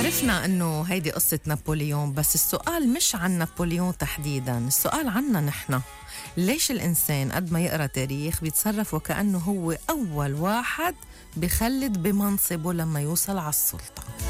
عرفنا أنه هيدي قصة نابليون، بس السؤال مش عن نابليون تحديداً، السؤال عنا نحن. ليش الإنسان قد ما يقرأ تاريخ بيتصرف وكأنه هو أول واحد بخلد بمنصبه لما يوصل على السلطة؟